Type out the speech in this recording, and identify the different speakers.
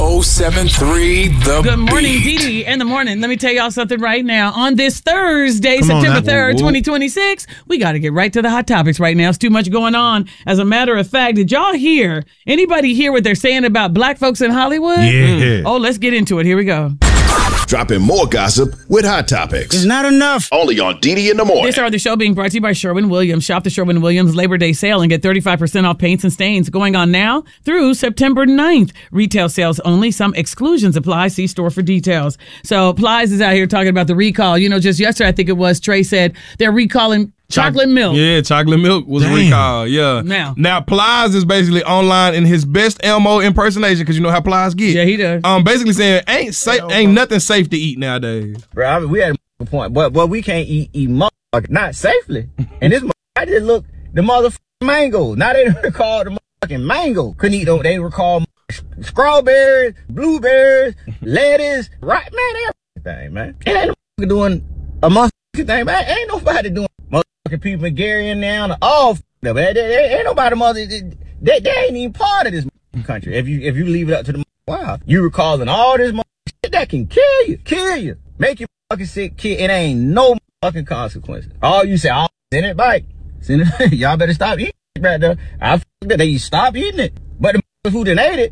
Speaker 1: 1073 The
Speaker 2: Good morning,
Speaker 1: Beat.
Speaker 2: Dee in the morning. Let me tell y'all something right now. On this Thursday, September 3rd, 2026, we got to get right to the hot topics right now. It's too much going on. As a matter of fact, did y'all hear, anybody hear what they're saying about black folks in Hollywood?
Speaker 3: Yeah.
Speaker 2: Oh, let's get into it. Here we go.
Speaker 4: Dropping more gossip with Hot Topics.
Speaker 3: It's not enough.
Speaker 4: Only on Didi in the morning.
Speaker 2: This hour of the show being brought to you by Sherwin-Williams. Shop the Sherwin-Williams Labor Day sale and get 35% off paints and stains going on now through September 9th. Retail sales only. Some exclusions apply. See store for details. So Plies is out here talking about the recall. You know, just yesterday, I think it was, Trey said they're recalling chocolate milk.
Speaker 5: Yeah, chocolate milk was recalled. Yeah. Now Plies is basically online in his best Elmo impersonation, because you know how Plies get.
Speaker 2: Yeah, he does.
Speaker 5: Basically saying ain't nothing safe to eat nadays.
Speaker 6: Bro, I mean, we had a point, but we can't eat motherfucker not safely. And this I just look the motherfucking mango. Now they recall the motherfucking mango. Couldn't eat them. They recall strawberries, blueberries, lettuce, right? Man, everything, man. It ain't no doing a motherfucking thing, man. Ain't nobody doing motherfucking people in Gary and now all up. Ain't nobody they ain't even part of this country. If you leave it up to the wow, you recalling all this shit that can kill you, make you fucking sick, kid. It ain't no fucking consequences. All you say, send it back. Send it. Y'all better stop eating it right there. They stop eating it. But the who done ate it,